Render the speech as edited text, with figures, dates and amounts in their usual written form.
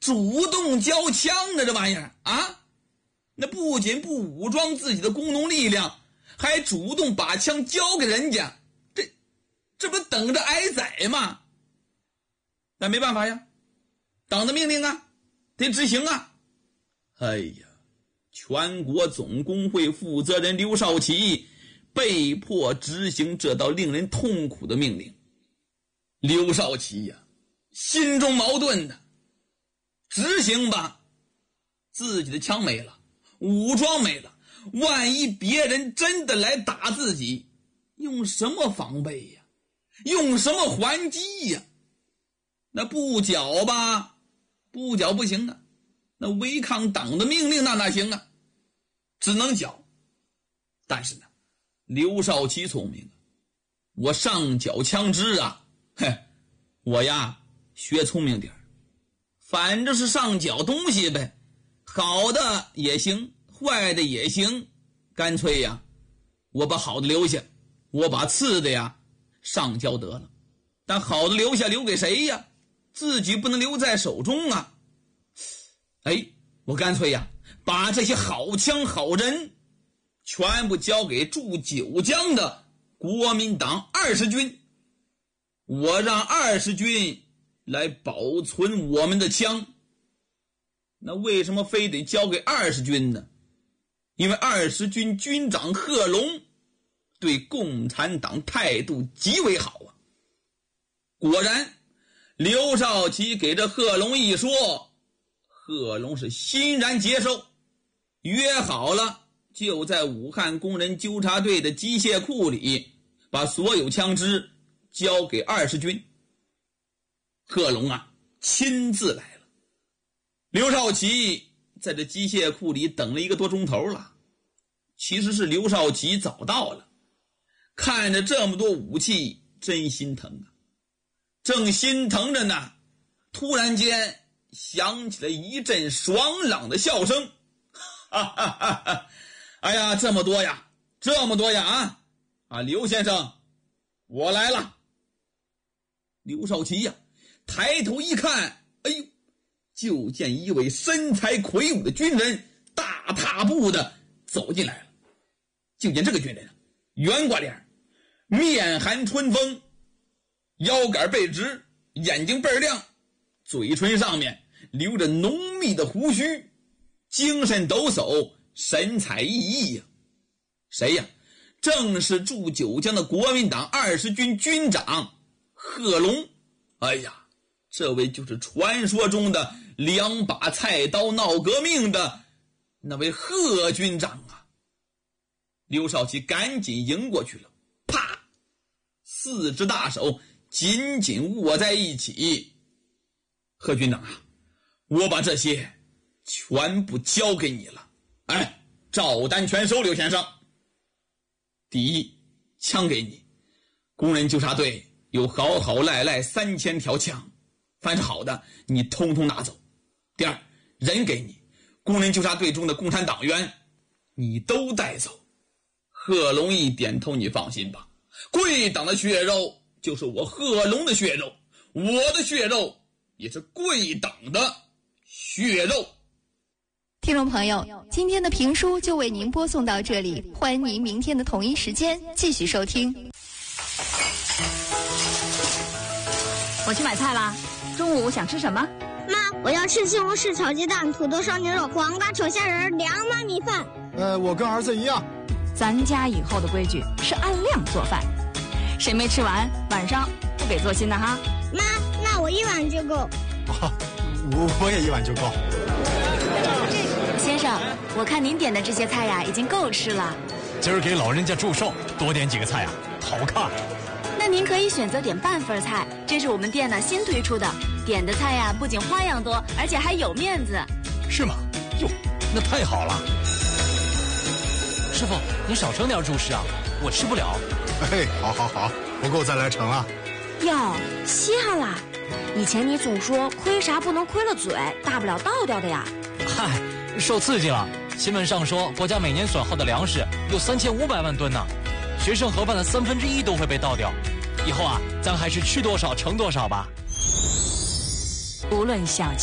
主动交枪的这玩意儿啊，那不仅不武装自己的工农力量，还主动把枪交给人家，这不等着挨宰吗？但没办法呀，党的命令啊，得执行啊。哎呀，全国总工会负责人刘少奇被迫执行这道令人痛苦的命令。刘少奇呀，心中矛盾的，执行吧，自己的枪没了，武装没了，万一别人真的来打自己，用什么防备呀？用什么还击呀？那不剿吧，不剿不行啊，那违抗党的命令那哪行啊？只能剿。但是呢，刘少奇聪明，我上缴枪支啊，我呀学聪明点，反正是上缴东西呗，好的也行，坏的也行，干脆呀，我把好的留下，我把次的呀上交得了。但好的留下，留给谁呀？自己不能留在手中啊。我干脆呀，把这些好枪好人全部交给驻九江的国民党20军，我让20军来保存我们的枪。那为什么非得交给20军呢？因为20军军长贺龙对共产党态度极为好啊。果然，刘少奇给这贺龙一说，贺龙是欣然接受，约好了就在武汉工人纠察队的机械库里把所有枪支交给20军。贺龙啊亲自来了，刘少奇在这机械库里等了1个多钟头了。其实是刘少奇早到了，看着这么多武器真心疼啊。正心疼着呢，突然间响起了一阵爽朗的笑声，哈哈哈哈！哎呀，这么多呀，这么多呀啊！刘先生，我来了。刘少奇呀，抬头一看，哎呦，就见一位身材魁梧的军人大踏步的走进来了。就见这个军人圆瓜脸，面含春风，腰杆背直，眼睛倍亮，嘴唇上面留着浓密的胡须，精神抖擞，神采奕奕呀。谁呀？正是驻九江的国民党20军军长贺龙。哎呀，这位就是传说中的2把菜刀闹革命的那位贺军长啊。刘少奇赶紧迎过去了，啪，4只大手紧紧握在一起。贺军长啊，我把这些全部交给你了，照单全收。刘先生，第一，枪给你，工人纠察队有好好赖赖3000条枪，凡是好的你通通拿走。第二，人给你，工人纠察队中的共产党员你都带走。贺龙一点头，你放心吧，贵党的血肉就是我贺龙的血肉，我的血肉也是贵党的血肉。 听众朋友，今天的评书就为您播送到这里，欢迎您明天的同一时间继续收听。 我去买菜啦，中午想吃什么？ 妈，我要吃西红柿炒鸡蛋、土豆烧牛肉、黄瓜炒虾仁、凉焖米饭。 我跟儿子一样。 咱家以后的规矩是按量做饭，谁没吃完晚上不给做新的哈。 妈，那我1碗就够。 我也1碗就够。 先生，我看您点的这些菜呀已经够吃了。 今儿给老人家祝寿，多点几个菜呀，好看。 那您可以选择点半份菜，这是我们店呢新推出的，点的菜呀不仅花样多，而且还有面子。 是吗？哟，那太好了。师傅，你少盛点主食啊，我吃不了。 好，不够再来盛啊。 哟，稀罕啦！以前你总说亏啥不能亏了嘴，大不了倒掉的呀。 嗨，受刺激了。新闻上说，国家每年损耗的粮食有3500万吨呢，学生盒饭的1/3都会被倒掉。以后啊，咱还是吃多少盛多少吧。 无论小